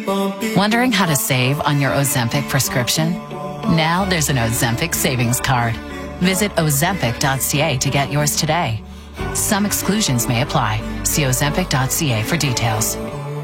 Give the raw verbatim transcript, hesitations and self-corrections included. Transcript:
Wondering how to save on your Ozempic prescription? Now there's an Ozempic savings card. Visit ozempic dot c a to get yours today. Some exclusions may apply. See ozempic dot c a for details.